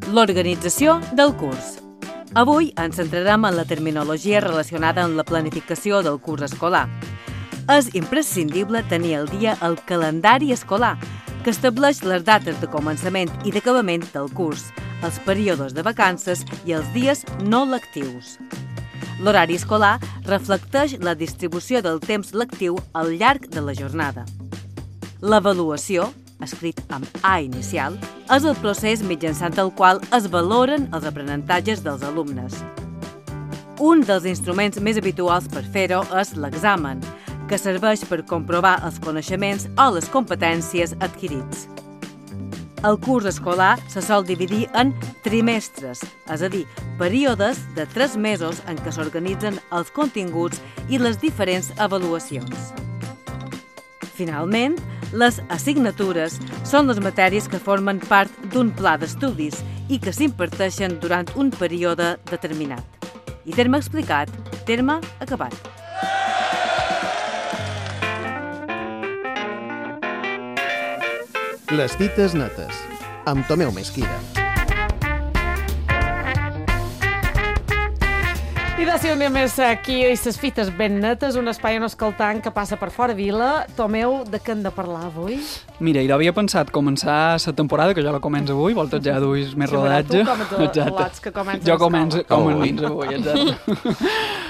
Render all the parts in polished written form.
L'organització del curs. Avui ens centrarem en la terminologia relacionada amb la planificació del curs escolar. És imprescindible tenir al dia el calendari escolar, que estableix les dates de començament i d'acabament del curs, els períodes de vacances i els dies no lectius. L'horari escolar reflecteix la distribució del temps lectiu al llarg de la jornada. L'avaluació, escrit amb A inicial, és el procés mitjançant el qual es valoren els aprenentatges dels alumnes. Un dels instruments més habituals per fer-ho és l'examen, que serveix per comprovar els coneixements o les competències adquirits. El curs escolar se sol dividir en trimestres, és a dir, períodes de 3 mesos en què s'organitzen els continguts i les diferents avaluacions. Finalment, les assignatures són les matèries que formen part d'un pla d'estudis i que s'imparteixen durant un període determinat. I terme explicat, terme acabat. Les fites netes, amb Tomeu Mesquida. I de si un dia més aquí i les fites ben netes, un espai on escoltant que passa per fora vila. Tomeu, de què hem de parlar avui? Mira, jo havia pensat començar la temporada, que jo la començo avui, vosaltres ja duis més rodatge. Tu com lots que comencen jo començo avui, exacte.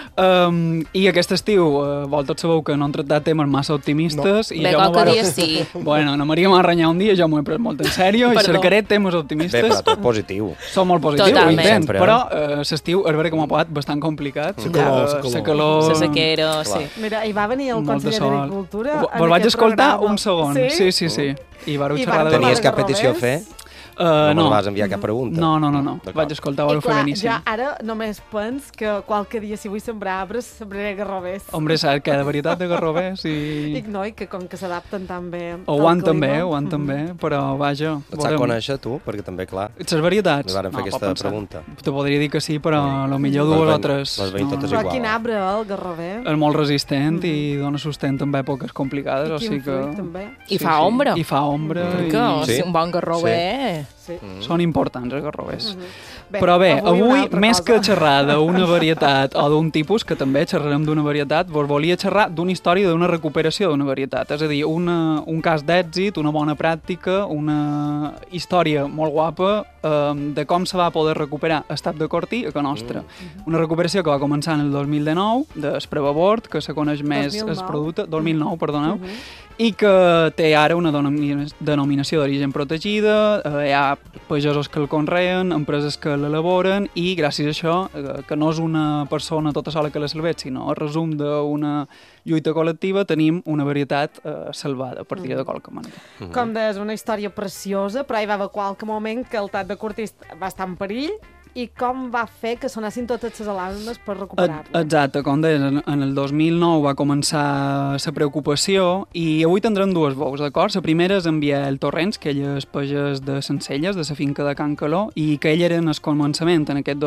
I aquest estiu, vosaltres sabeu que no han tractat temes massa optimistes. Bé, qualque dia sí. Bueno, na Maria m'ha renyat un dia, jo m'ho he pres molt en sèrio i cercaré temes optimistes. Bé, però tot positiu. Som molt positius, ho intent, però l'estiu és vera que m'ha pagat bastant complicat. La calor. La sequera, sí. Mira, hi va venir el conseller d'Agricultura. Vos vaig escoltar un segon. Sí. I vareu xerrar de... Tenies cap petició a fer? No me vas enviar cap pregunta? No. Vaig escoltar, vareu fer beníssim. Ja ara només pens que qualque dia si vull sembrar arbres, sembraré garrovers. Hombre, saps que de veritat de garrovers i... Dic, no, i que com que s'adapten tan bé ho van també, però vaja... Et saps conèixer, tu? Perquè també, clar... Les varietats? Me varen fer aquesta pregunta. Te podria dir que sí, però potser dues o tres... Les veiem totes igual. igual. Però quin arbre, el garrover? És molt resistent i dona sostent en èpoques complicades. I quin fruit, també. I fa ombra. I fa ombra. Sí, un bon garrover... Sí. Són importants, els garrovers. Però bé, avui més que xerrar d'una varietat o d'un tipus, que també xerrarem d'una varietat, vos volia xerrar d'una història d'una recuperació d'una varietat. És a dir, un cas d'èxit, una bona pràctica, una història molt guapa de com se va poder recuperar estat de cortí a que nostra. Una recuperació que va començar en el 2019, d'Esprevabord, que se coneix més el producte... 2009, perdoneu. I que té ara una denominació d'origen protegida, hi ha pagesos que el conreen, empreses que l'elaboren i gràcies a això, que no és una persona tota sola que la salvet, sinó el resum d'una lluita col·lectiva, tenim una varietat salvada a partir de qualque manera. Com deies, una història preciosa, però hi va haver qualque moment que el tat de cortís va estar en perill. I com va fer que sonessin totes les alarmes per recuperar-lo? Exacte, com deies, en el 2009 va començar la preocupació i avui tindrem dues veus, d'acord? La primera és en Biel Torrents, que ell és pagès de Sencelles, de la finca de Can Caló, i que ell era en el començament, en aquest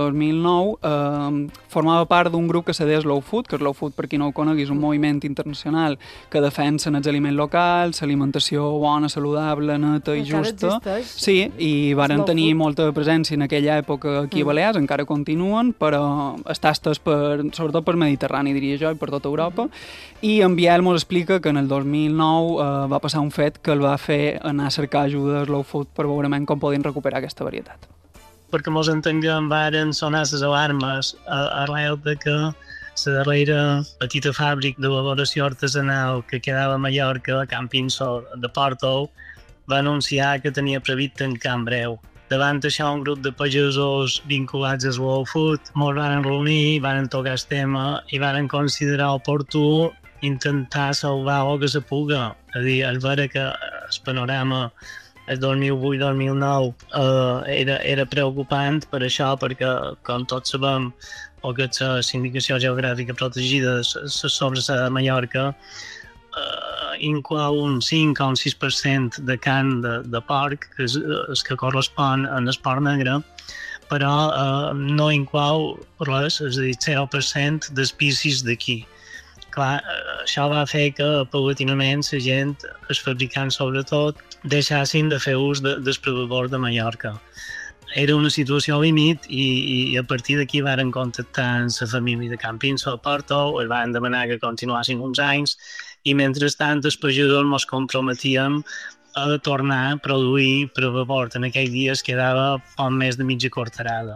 2009, formava part d'un grup que se deia Slow Food, que Slow Food, per qui no ho conegui, és un moviment internacional que defensa els aliments locals, l'alimentació bona, saludable, neta i justa. Encara existeix? Sí, i varen tenir molta presència en aquella època aquí a Balears, encara continuen, però està estès sobretot per Mediterrani, diria jo, i per tota Europa. I en Biel ens explica que en el 2009 va passar un fet que el va fer anar a cercar ajuda a Slow Food per veure com podien recuperar aquesta varietat. Perquè mos entenguem, varen sonar les alarmes arrel de que la darrera petita fàbrica d'elaboració artesanal que quedava a Mallorca, a Can Pinsol de Porto, va anunciar que tenia previst tancar en breu. Davant això, un grup de pagesos vinculats a Slow Food ens van reunir, van tocar el tema i van considerar oportú intentar salvar el que se puga. És a dir, és vera que el panorama el 2008-2009 era preocupant per això, perquè, com tots sabem, el que és la sindicació geogràfica protegida sobre la Mallorca inclou un 5 o un 6% de carn de porc, que és el que correspon a l'esport negre, però no inclou res, és a dir, 0% d'espècies d'aquí. Clar, això va fer que paulatinament la gent, els fabricants sobretot, deixassin de fer ús del Esprevabord de Mallorca. era una situació límit i a partir d'aquí varen contactar amb la família de Campins a Porto, els van demanar que continuassin uns anys i mentrestant els pagesos ens comprometíem a tornar a produir per a Bord. En aquells dies quedava poc més de mitja quarterada.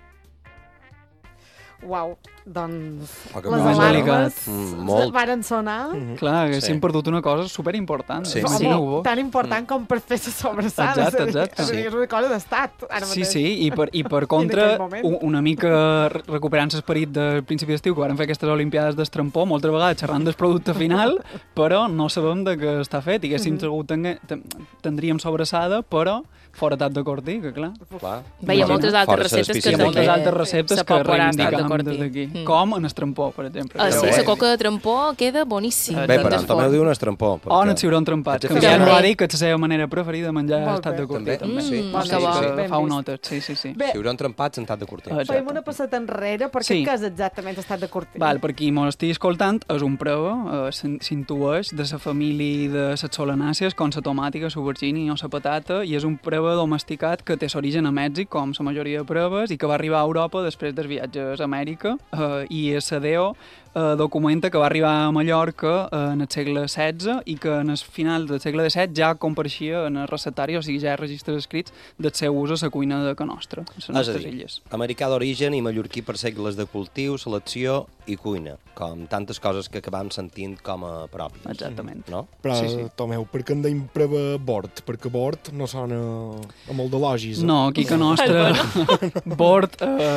Uau, doncs Poc les molt alarmes molt. varen sonar. Clar, haguéssim perdut una cosa superimportant. Sí. Imagineu-vos. Tan important com per fer les sobrassades. Exacte. És una cosa d'estat, ara Sí, mateix. sí, i per contra, En aquell moment. una mica recuperant l'esperit del principi d'estiu, que van fer aquestes Olimpiades d'estrampó, moltes vegades xerrant del producte final, però no sabem de què està fet. I haguéssim segut tindríem sobrassada, però fora tat de cortí, que clar. Clar. Veia moltes altres receptes que Hi ha també moltes altres receptes se que popular estat de reivindicam cortí. des d'aquí. Com en estrampó, per exemple. Ah, sí, Bé. la coca de trampó queda boníssim. Bé, però en Tomeu diu un estrampó. O en el ciuró trempat, que També. ja no va dir que és la seva manera preferida de menjar Molt estat bé. de cortí. També, sí. que bo. Ben Fa un vist. notes, sí. Bé, Ciuró trempat sentat de cortí. Exacte. fem una passada enrere, perquè Sí. què és exactament estat de cortí? Val, per qui m'ho estigui escoltant, és un prova, s'intueix de la família de les solanàcies, com la tomàtica, la aubergine o la patata, i és un prova domesticat que té l'origen a Mèxic, com la majoria de proves, i que va arribar a Europa després dels viatges a Amèrica, i el Sadeo documenta que va arribar a Mallorca en el segle XVI i que en el final del segle XVII ja compareixia en el recetari, o sigui, ja hi ha registres escrits del seu ús a la cuina de Can Nostra, a les És a nostres dir, illes. americà d'origen i mallorquí per segles de cultiu, selecció i cuina, com tantes coses que acabam sentint com a pròpies. Exactament. No? Però, Sí. Tomeu, per què en deim prova Bord? Perquè Bord no sona a molt de lògis. No, aquí que nostre bord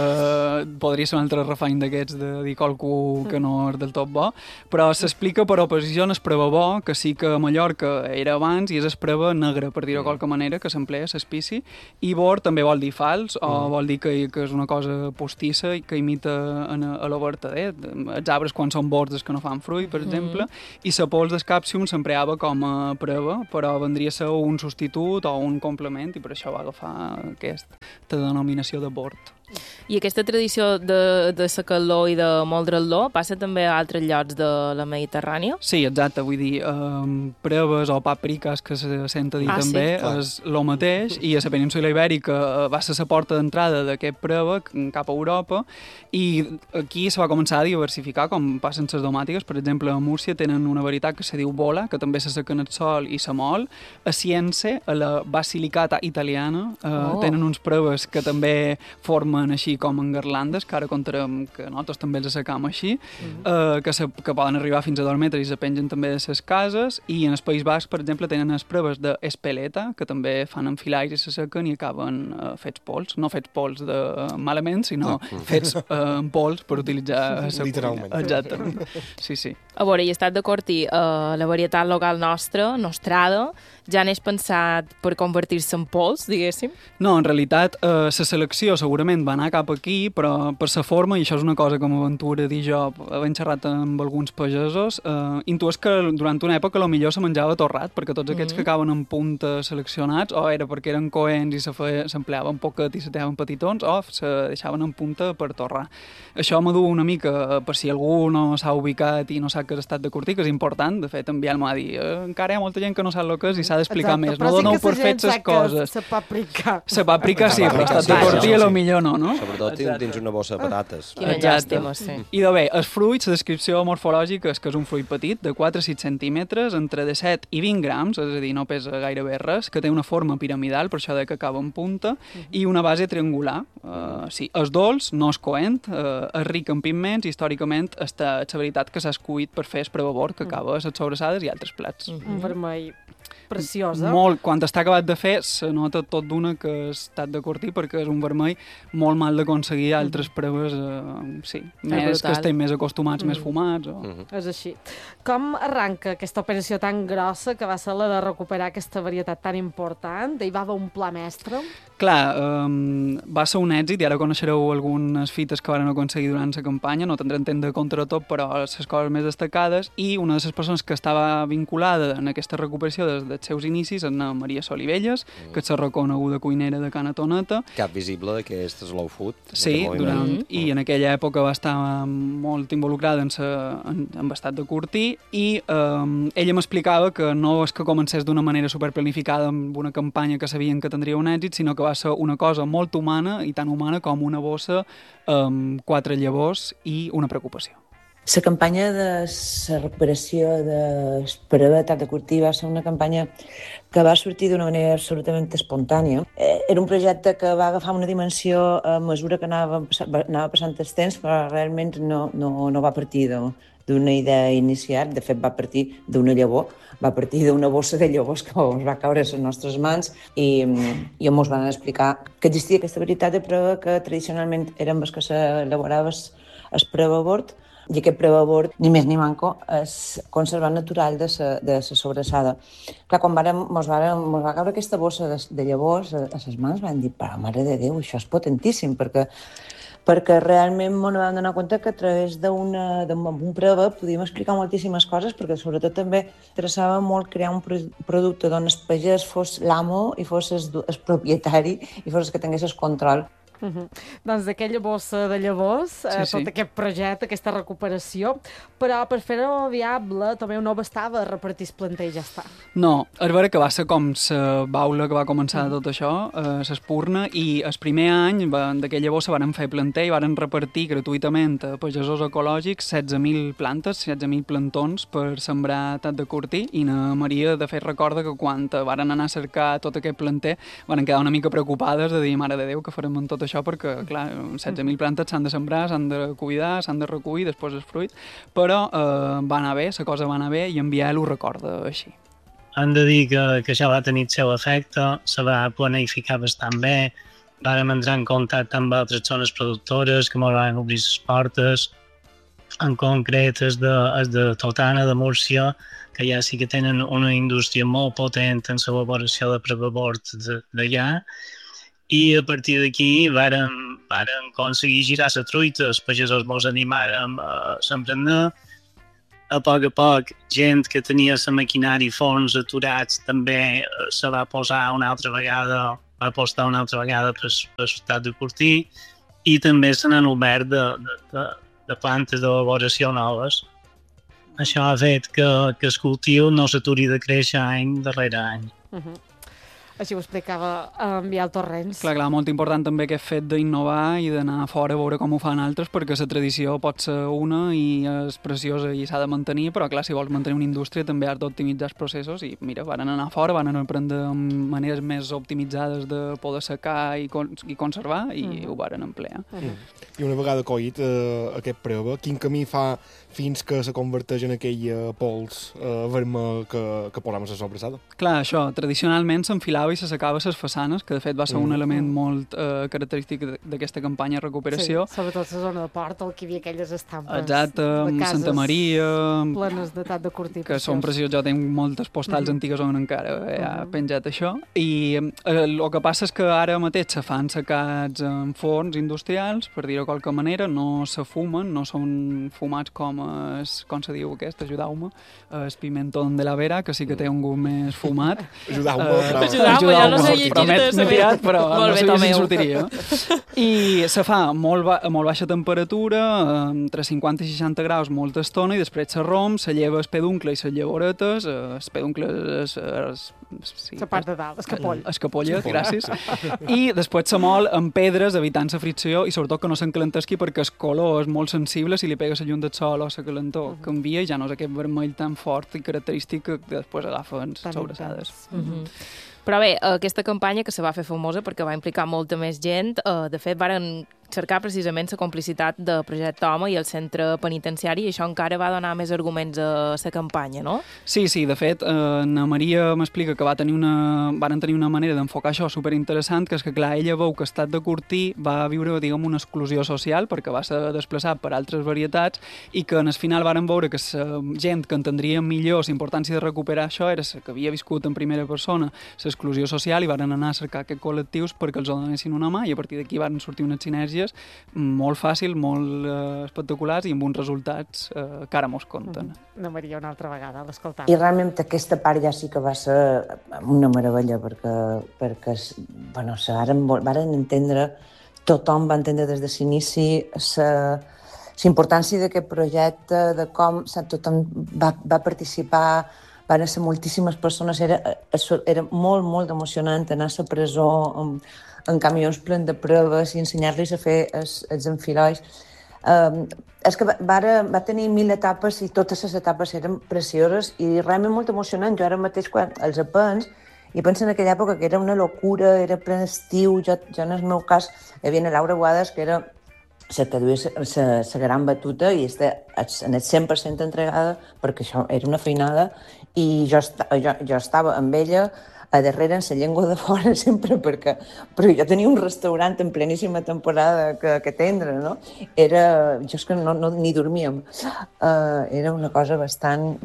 podria ser un altre refany d'aquests de dir qualcú que no és del tot bo, però s'explica per oposició en el preva bo, que sí que a Mallorca era abans i és el preva negre, per dir-ho de qualque manera, que s'emplea l'espici, i bord també vol dir fals, o vol dir que és una cosa postissa i que imita a la vertader. Els arbres quan són bords és que no fan fruit, per exemple, i la pols d'escàpsium s'empleava com a preva, però vendria a ser un substitut o un complement, i per això va agafar aquesta denominació de bord. I aquesta tradició de la calor i de moldre-lo passa també a altres llocs de la Mediterrània? Sí, exacte, vull dir, preves o papriques, que se sent a dir també, clar. és el mateix, i a la península Ibèrica va ser la porta d'entrada d'aquest preva cap a Europa, i aquí se va començar a diversificar, com passen les domàtiques. Per exemple, a Múrcia tenen una varietat que se diu bola, que també se seca en el sol i se mol. A Cience, a la Basilicata italiana, tenen uns preves que també formen així com en garlandes, que ara contarem que nosaltres també els assecam així, que poden arribar fins a 2 metres i se pengen també de les cases, i en el País Basc, per exemple, tenen les preves d'espeleta, que també fan enfilaires i se sequen i acaben fets pols, no fets pols de malament, sinó fets en pols per utilitzar a la Literalment. cuina. Exactament. Sí. A veure, i estat de cortí, la varietat local nostra, Nostrada, ja n'és pensat per convertir-se en pols, diguéssim? No, en realitat, la selecció segurament va anar cap aquí, però per la forma, i això és una cosa que m'aventura a dir jo, havent xerrat amb alguns pagesos, intues que durant una època potser se menjava torrat, perquè tots aquests que acaben en punta seleccionats, o era perquè eren coents i s'empleaven poquet i se teaven petitons, o se deixaven en punta per torrar. Això m'aduu una mica, per si algú no s'ha ubicat i no sap què és estat de cortí, que és important, de fet, enviar-me a dir encara hi ha molta gent que no sap el que és i s'ha d'explicar més. No doneu per fets les coses. La paprika. La paprika sí, però estat de cortí a lo millor no? Sobretot dins una bossa de patates. Quina llàstima, sí. I de bé, els fruits, la descripció morfològica és que és un fruit petit, de 4 a 6 centímetres, entre 17 i 20 grams, és a dir, no pesa gairebé res, que té una forma piramidal, per això que acaba en punta, i una base triangular. Sí, és dolç, no és coent, és ric en pigments, i històricament la veritat que s'ha escuit per fer el prevabor, que acaba a les sobrassades i altres plats. Un vermell preciosa. Molt, quan està acabat de fer, se nota tot d'una que ha estat de cortí, perquè és un vermell molt mal d'aconseguir altres preves, sí, més que estem més acostumats, més fumats. És així. Com arranca aquesta operació tan grossa que va ser la de recuperar aquesta varietat tan important? Hi va haver un pla mestre? Clar, va ser un èxit, i ara coneixereu algunes fites que van aconseguir durant la campanya, no tindrem temps de contar tot, però les coses més destacades, i una de les persones que estava vinculada en aquesta recuperació des del els seus inicis, en Maria Solivelles, que és la reconeguda cuinera de Cana Toneta. Cap visible d'aquest Slow Food. Sí, i en aquella època va estar molt involucrada en estat de Curtí, i ella m'explicava que no és que comencés d'una manera superplanificada amb una campanya que sabien que tindria un èxit, sinó que va ser una cosa molt humana, i tan humana com una bossa amb 4 llavors i una preocupació. La campanya de la recuperació per habitat de Curtí va ser una campanya que va sortir d'una manera absolutament espontània. Era un projecte que va agafar una dimensió a mesura que anava passant el temps, però realment no va partir d'una idea inicial. De fet, va partir d'una llavor, va partir d'una bossa de llavors que ens va caure a les nostres mans i ens van explicar que existia aquesta varietat de prova que tradicionalment eren les que s'elaborava el prevabord, i aquest prevabord, ni més ni manco, és conservat natural de la sobrassada. Clar, quan mos va caure aquesta bossa de llavors a les mans, vam dir, però mare de Déu, això és potentíssim, perquè realment ens vam donar compte que a través d'un prova podíem explicar moltíssimes coses, perquè sobretot també interessava molt crear un producte on el pagès fos l'amo i fos el propietari i fos el que tingués el control. Doncs d'aquella bossa de llavors, tot aquest projecte, aquesta recuperació, però per fer-ho viable també no bastava repartir el planter i ja està. No, és vera que va ser com la baula que va començar tot això, l'espurna, i el primer any d'aquella bossa varen fer planter i varen repartir gratuïtament a pagesos ecològics 16.000 plantes, 16.000 plantons per sembrar Tat de Curtí, i na Maria de fet recorda que quan varen anar a cercar tot aquest planter varen quedar una mica preocupades de dir, mare de Déu, què farem amb tot això, perquè, clar, 16.000 plantes s'han de sembrar, s'han de cuidar, s'han de recollir després el fruit, però va anar bé, la cosa va anar bé, i en Biel ho recorda així. Hem de dir que això va tenir el seu efecte, se va planificar bastant bé, vàrem entrar en contacte amb altres zones productores que ens van obrir les portes, en concret és de Totana, de Múrcia, que ja sí que tenen una indústria molt potent en l'elaboració de prevabord d'allà, i a partir d'aquí varen aconseguir girar la truita, els pagesos ens animàrem a s'emprenar. A poc, gent que tenia la maquinària i forns aturats també se va posar una altra vegada, va apostar una altra vegada per l'estat de Curtí, i també se n'han obert de plantes d'elaboració noves. Això ha fet que el cultiu no s'aturi de créixer any darrere any. Així ho explicava en Biel Torrents. Clar, molt important també aquest fet d'innovar i d'anar fora a veure com ho fan altres, perquè la tradició pot ser una i és preciosa i s'ha de mantenir, però clar, si vols mantenir una indústria també has d'optimitzar els processos, i mira, van anar fora, van aprendre maneres més optimitzades de poder secar i conservar, i ho van emplear. I una vegada collit aquest prova, quin camí fa fins que se converteix en aquell pols vermell que posem a la sobrassada? Clar, això, tradicionalment s'enfilava i se secava les façanes, que de fet va ser un element molt característic d'aquesta campanya de recuperació. Sí, sobretot la zona de Port, on hi havia aquelles estampes. Exacte, amb Santa Maria, plenes de Tat de Curtí. Que són preciós. Jo tinc moltes postals antigues on encara ha penjat això. I el que passa és que ara mateix se fan secats en forns industrials, per dir-ho de qualque manera, no se fumen, no són fumats com se diu aquest, ajudeu-me, el pimentón de la Vera, que sí que té un gust més fumat. Ajudeu-me, ja no sé llegir. M'he tirat, però no sabia si sortiria. I se fa a molt baixa temperatura, entre 50 i 60 graus molta estona, i després se romp, se lleva el peduncle i les llavoretes, el peduncle és... La part de dalt, escapolla, gràcies. I després se mol amb pedres, evitant la fricció, i sobretot que no s'encalentesqui, perquè el color és molt sensible, si li pega la llum del sol o la calentor canvia, i ja no és aquest vermell tan fort i característic que després agafen sobrassades. Però bé, aquesta campanya que se va fer famosa perquè va implicar molta més gent, de fet varen cercar precisament la complicitat de Projecte Home i el centre penitenciari, i això encara va donar més arguments a la campanya, no? Sí, de fet, na Maria m'explica que varen tenir una manera d'enfocar això superinteressant, que és que, clar, ella veu que Estat de Curtí va viure, diguem, una exclusió social perquè va ser desplaçat per altres varietats, i que en el final varen veure que la gent que entendria millor la importància de recuperar això era la que havia viscut en primera persona l'exclusió social, i varen anar a cercar aquests col·lectius perquè els donessin una mà, i a partir d'aquí varen sortir unes sinergies estratègies molt fàcils, molt espectaculars i amb uns resultats que ara mos compten. Ana Maria, una altra vegada, l'escoltam. I realment aquesta part ja sí que va ser una meravella, perquè bueno, varen entendre, tothom va entendre des de l'inici la importància d'aquest projecte, de com tothom va participar, van ser moltíssimes persones, era molt, molt emocionant anar a la presó en camions plens de proves i ensenyar-los a fer els enfilois. És que va tenir 1000 etapes i totes les etapes eren precioses i realment molt emocionant. Jo ara mateix, quan els apens, i penso en aquella època que era una locura, era ple estiu, jo en el meu cas hi havia la Laura Guades, que era la que duia la gran batuta i en el 100% entregada, perquè això era una feinada, i jo estava amb ella a darrere en la llengua de fora sempre, però jo tenia un restaurant en pleníssima temporada que atendre, no? Jo és que ni dormíem. Era una cosa bastant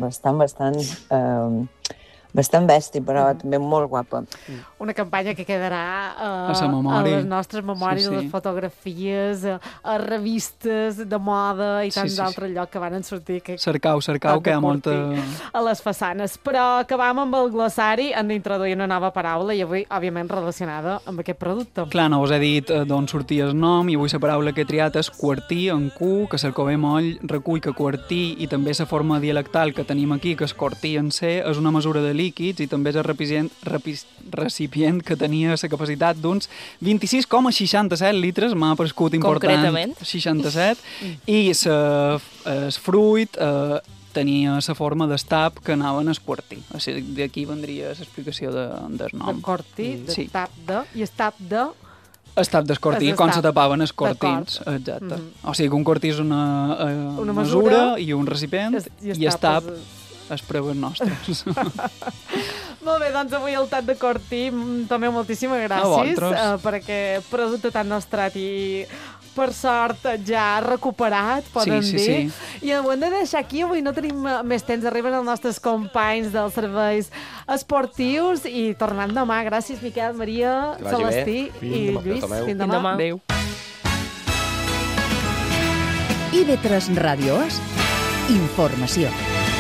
bèstia, però també molt guapa. Una campanya que quedarà a les nostres memòries, a les fotografies, a revistes de moda i tants d'altres llocs que van sortir. Cercau, que hi ha molta... A les façanes. Però acabam amb el glossari, hem d'introduir una nova paraula i avui, òbviament, relacionada amb aquest producte. Clar, no us he dit d'on sortia el nom i avui la paraula que he triat és quartí, en Q, que Cercové Moll recull que quartí i també la forma dialectal que tenim aquí, que és cortí en C, és una mesura de líquids i també és el recipient que tenia la capacitat d'uns 26,67 litres, m'ha paregut important. Concretament. 67. I el fruit tenia la forma d'estap que anaven a esquartir. O sigui, d'aquí vendria l'explicació del nom. De cortí, d'estap de... I estap de... Estap d'escortí, quan se tapaven els cortins. Exacte. O sigui, un cortí és una mesura i un recipient i estap... les proves nostres. Molt bé, doncs avui el Tat de Cortí, Tomeu, moltíssimes gràcies per aquest producte tan nostrat i per sort ja recuperat, poden dir. I ho hem de deixar aquí, avui no tenim més temps, arriben els nostres companys dels serveis esportius i tornant demà. Gràcies, Miquel, Maria, Celestí i Lluís. Fins demà. Adéu. IB3 Ràdio és informació.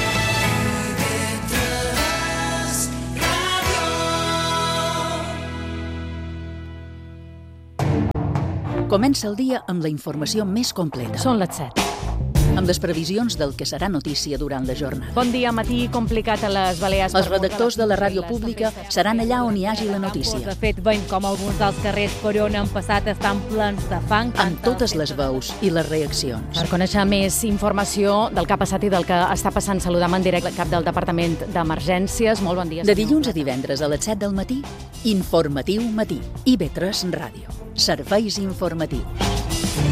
Comença el dia amb la informació més completa. Són les 7. Amb les previsions del que serà notícia durant la jornada. Bon dia, matí complicat a les Balears. Els redactors de la ràdio pública seran allà on hi hagi la notícia. De fet, veiem com alguns dels carrers per on han passat estan plens de fang. Amb totes les veus i les reaccions. Per conèixer més informació del que ha passat i del que està passant, saludam en directe el cap del Departament d'Emergències. Molt bon dia. De dilluns a divendres a les 7 del matí, Informatiu Matí. IB3 Ràdio. Serveis informatius.